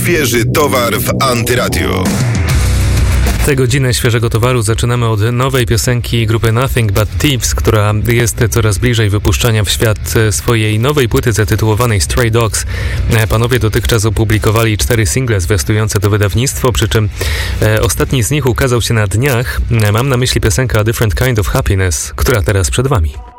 Świeży towar w Antyradiu. Tę godzinę świeżego towaru zaczynamy od nowej piosenki grupy Nothing But Thieves, która jest coraz bliżej wypuszczania w świat swojej nowej płyty zatytułowanej Stray Dogs. Panowie dotychczas opublikowali 4 single zwiastujące to wydawnictwo, przy czym ostatni z nich ukazał się na dniach. Mam na myśli piosenkę A Different Kind of Happiness, która teraz przed Wami.